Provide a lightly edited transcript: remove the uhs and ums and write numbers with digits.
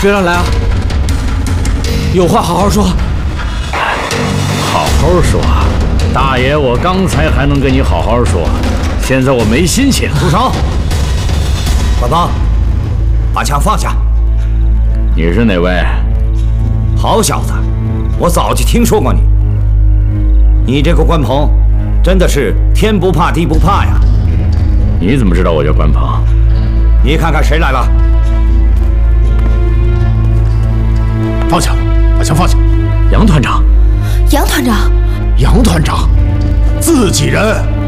别乱来啊！有话好好说。 好好说，大爷，我刚才还能跟你好好说，现在我没心情。 住手！官方，把枪放下。 你是哪位？ 好小子，我早就听说过你。你这个关鹏，真的是天不怕地不怕呀！ 你怎么知道我叫关鹏？ 你看看谁来了？ 放下，把枪放下。 杨团长， 杨团长， 杨团长，自己人。